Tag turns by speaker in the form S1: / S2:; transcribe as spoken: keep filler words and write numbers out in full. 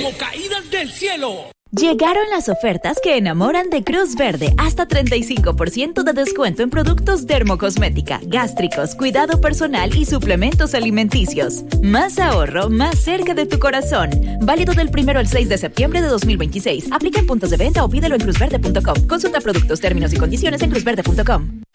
S1: como caídas del cielo.
S2: Llegaron las ofertas que enamoran de Cruz Verde. Hasta treinta y cinco por ciento de descuento en productos dermocosmética, gástricos, cuidado personal y suplementos alimenticios. Más ahorro, más cerca de tu corazón. Válido del primero al seis de septiembre de dos mil veintiséis. Aplica en puntos de venta o pídelo en cruz verde punto com. Consulta productos, términos y condiciones en cruz verde punto com.